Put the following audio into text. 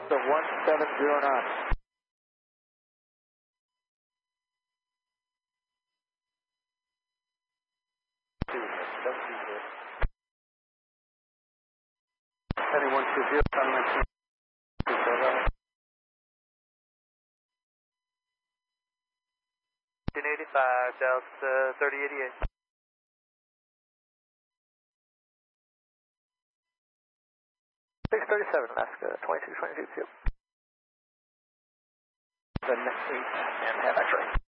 Delta 170 knots. Heading 120, coming in 1985, Delta 3088. Alaska 2222. The next 8 and have X-ray.